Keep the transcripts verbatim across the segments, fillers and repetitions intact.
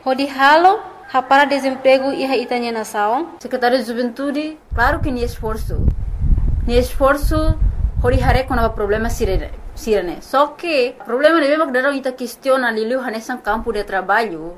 Rodi halo, para desemprego e a itanya nação. Secretário de Juventude, claro que nem esforço. Nem esforço, Rodi hare com o problema sirene. Sirene. Só que o problema é mesmo que a gente questiona ali o nesse campo de trabalho.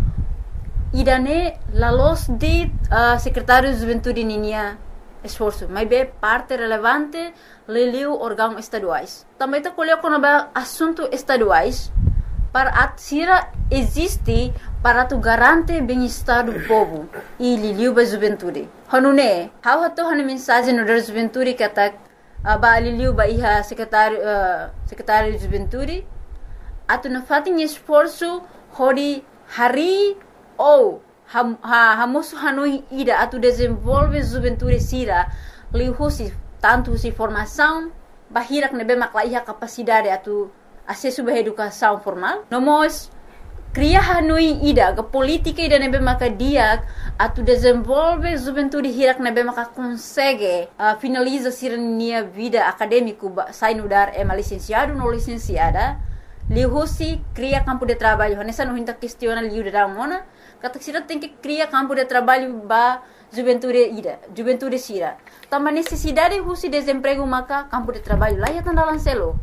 E daí, a luz de uh, secretário de Juventude ninha esforço, mas é parte relevante leliu órgãos estaduais. Também está colocando assuntos estaduais para a Sira existe para tu garantir bem-estar do povo e leliu a juventude. Hanune, how hato han mensagem no da juventude que tá ba leliu ba iha secretário uh, secretário de juventude atu na fatin esforço hori hari ou ha ha hamosu hanui ida atu desenvolve juventude Sira liu si tanto si formação bahirak nebe makla iha capacidade atu acesso à educação formal nomos cria hanui ida ke política ida nebe maka dia atu desenvolve juventude hirak nebe maka consegue uh, finaliza sirnia vida acadêmico sai no dar é licenciado no licenciada liu si cria campo de trabalho nessa não hinta questiona liu da mona kata sira tem que criar campo de trabalho ba juventude ida juventude Sira também necessidade husi desemprego maka campo de trabalho lá ya tanda lancelo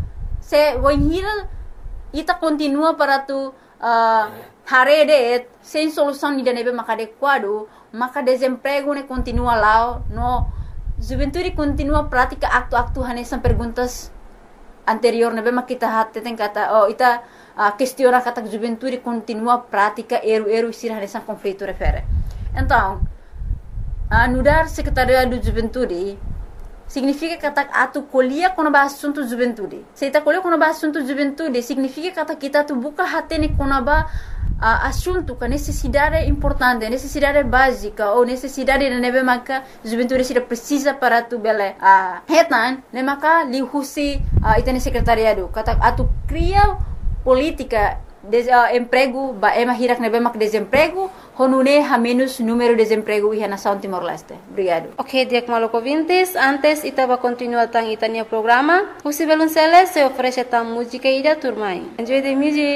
se voinhira ita continua para tu uh, harede sem solução ida nebe maka adequado maka desemprego ne continua lá no juventude continua prática acto-acto hanesan perguntas anterior nebe maka kita hatte tem kata oh ita uh, questiona kata juventude continua prática eru-eru Sira hanesan conflito refere então uh, nudar secretariado de juventude significa kata atu colia com o assunto juventude. Se ita colia com o assunto juventude, significa kata kita tu buka hatene com o uh, assunto que necessidade importante, necessidade básica ou necessidade de nebe maka juventude Sira precisa para tu bele. Ah, uh, hetan ne maka li husi uh, itane secretariado kata atu cria política de uh, emprego ba ema hirak nebe mak desemprego honune ha menos número de desemprego e na São Timor-Leste. Obrigado. Ok, Diak Maloko Vintes, antes itaba continua tang itania programa. Husi Belunceles se oferece tam música ida turmai. Enjoy the music.